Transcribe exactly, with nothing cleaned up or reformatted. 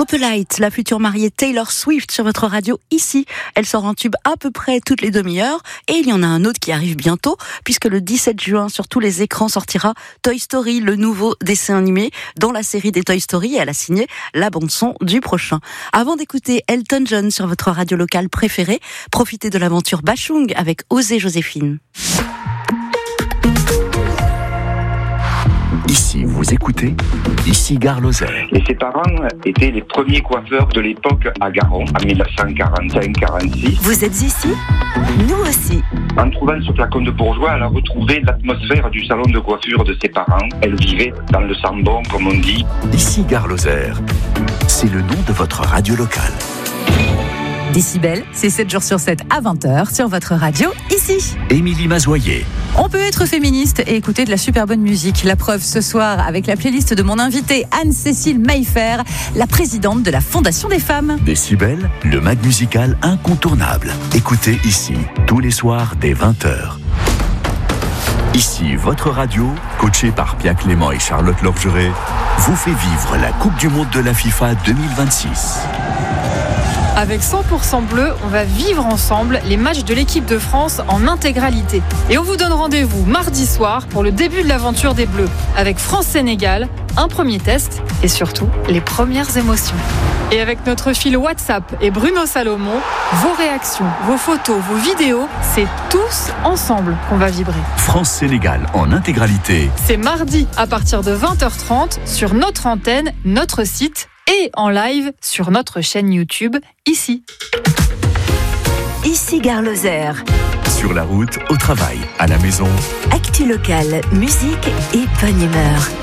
peu light, la future mariée Taylor Swift sur votre radio ici. Elle sort un tube à peu près toutes les demi-heures et il y en a un autre qui arrive bientôt puisque le dix-sept juin sur tous les écrans sortira Toy Story, le nouveau dessin animé dans la série des Toy Story, et elle a signé la bande-son du prochain. Avant d'écouter Elton John sur votre radio locale préférée, profitez de l'aventure Bachung avec Osez Joséphine. Ici, vous écoutez, ici Gare Lozère. Et ses parents étaient les premiers coiffeurs de l'époque à Garon, en dix-neuf cent quarante-cinq quarante-six. Vous êtes ici ? Nous aussi. En trouvant ce flacon de bourgeois, elle a retrouvé l'atmosphère du salon de coiffure de ses parents. Elle vivait dans le sambon, comme on dit. Ici Gare Lozère, c'est le nom de votre radio locale. Décibel, c'est sept jours sur sept à vingt heures sur votre radio, ici. Émilie Mazoyer. On peut être féministe et écouter de la super bonne musique. La preuve ce soir avec la playlist de mon invitée Anne-Cécile Maillefer, la présidente de la Fondation des femmes. Décibel, le mag musical incontournable. Écoutez ici, tous les soirs dès vingt heures. Ici, votre radio, coachée par Pierre Clément et Charlotte Lorgeret, vous fait vivre la Coupe du Monde de la FIFA deux mille vingt-six. Avec cent pour cent bleu, on va vivre ensemble les matchs de l'équipe de France en intégralité. Et on vous donne rendez-vous mardi soir pour le début de l'aventure des Bleus, avec France-Sénégal, un premier test et surtout les premières émotions. Et avec notre fil WhatsApp et Bruno Salomon, vos réactions, vos photos, vos vidéos, c'est tous ensemble qu'on va vibrer. France-Sénégal en intégralité. C'est mardi à partir de vingt heures trente sur notre antenne, notre site et en live sur notre chaîne YouTube, ici. Ici Gare Lozère. Sur la route, au travail, à la maison. Actu locale, musique et bonne humeur.